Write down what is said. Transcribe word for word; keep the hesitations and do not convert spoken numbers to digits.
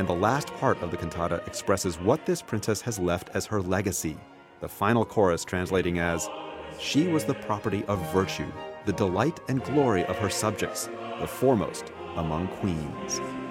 and the last part of the cantata expresses what this princess has left as her legacy. The final chorus translating as, "She was the property of virtue, the delight and glory of her subjects, the foremost among queens."